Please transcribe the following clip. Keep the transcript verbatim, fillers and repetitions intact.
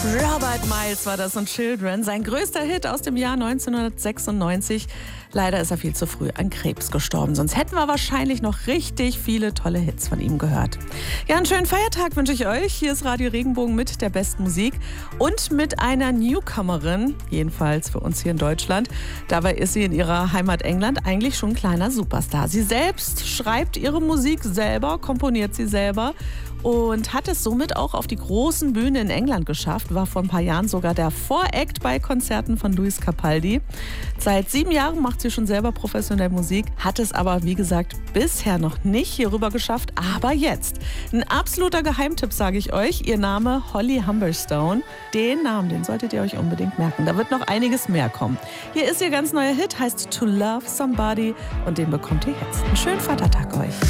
Robert Miles war das und Children, sein größter Hit aus dem Jahr neunzehnhundertsechsundneunzig. Leider ist er viel zu früh an Krebs gestorben, sonst hätten wir wahrscheinlich noch richtig viele tolle Hits von ihm gehört. Ja, einen schönen Feiertag wünsche ich euch. Hier ist Radio Regenbogen mit der besten Musik und mit einer Newcomerin, jedenfalls für uns hier in Deutschland. Dabei ist sie in ihrer Heimat England eigentlich schon ein kleiner Superstar. Sie selbst schreibt ihre Musik selber, komponiert sie selber und hat es somit auch auf die großen Bühnen in England geschafft, war vor ein paar Jahren sogar der Voract bei Konzerten von Luis Capaldi. Seit sieben Jahren macht sie schon selber professionell Musik, hat es aber, wie gesagt, bisher noch nicht hier rüber geschafft, aber jetzt. Ein absoluter Geheimtipp, sage ich euch, ihr Name Holly Humberstone. Den Namen, den solltet ihr euch unbedingt merken, da wird noch einiges mehr kommen. Hier ist ihr ganz neuer Hit, heißt To Love Somebody und den bekommt ihr jetzt. Einen schönen Vatertag euch.